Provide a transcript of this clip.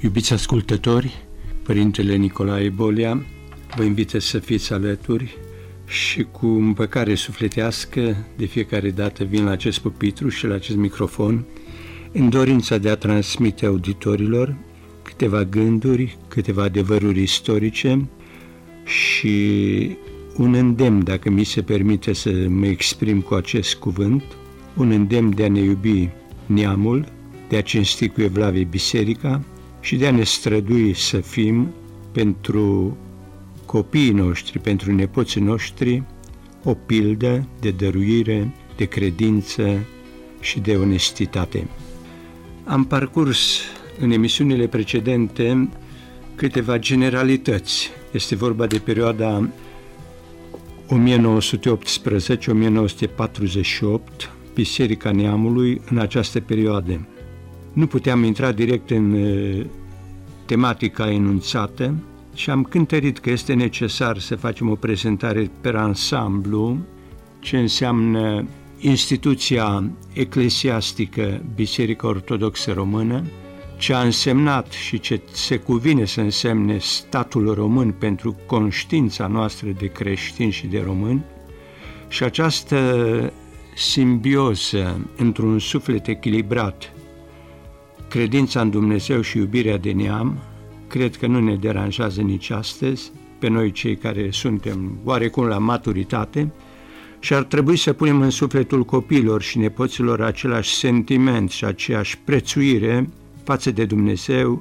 Iubiți ascultători, Părintele Nicolae Bolea vă invită să fiți alături și cu împăcare sufletească de fiecare dată vin la acest pupitru și la acest microfon în dorința de a transmite auditorilor câteva gânduri, câteva adevăruri istorice și un îndemn, dacă mi se permite să mă exprim cu acest cuvânt, un îndemn de a ne iubi neamul, de a cinsti cu evlavie biserica și de a ne strădui să fim pentru copiii noștri, pentru nepoții noștri, o pildă de dăruire, de credință și de onestitate. Am parcurs în emisiunile precedente câteva generalități. Este vorba de perioada 1918-1948, Biserica Neamului în această perioadă. Nu puteam intra direct în tematica enunțată și am cântărit că este necesar să facem o prezentare per ansamblu ce înseamnă instituția eclesiastică Biserica Ortodoxă Română, ce a însemnat și ce se cuvine să însemne statul român pentru conștiința noastră de creștini și de români și această simbioză într-un suflet echilibrat, credința în Dumnezeu și iubirea de neam, cred că nu ne deranjează nici astăzi, pe noi cei care suntem oarecum la maturitate, și ar trebui să punem în sufletul copiilor și nepoților același sentiment și aceeași prețuire față de Dumnezeu